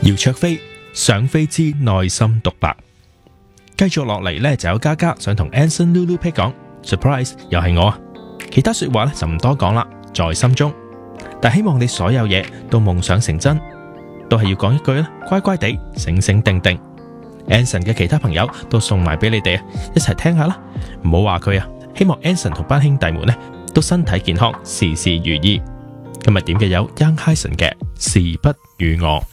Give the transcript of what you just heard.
姚焯菲想飛之內心獨白。繼續落嚟呢，就有嘉嘉想同 Anson Lulu Pick 講 surprise 又係我啊，其他說話呢就唔多講啦，在心中。但希望你所有嘢都夢想成真，都係要講一句啦，乖乖地醒醒定定。Anson 嘅其他朋友都送埋俾你哋啊，一齊聽下啦，唔好話佢啊。希望 Anson 同班兄弟們呢都身體健康，事事如意。今日點嘅有 Young Hysan 嘅事不與我。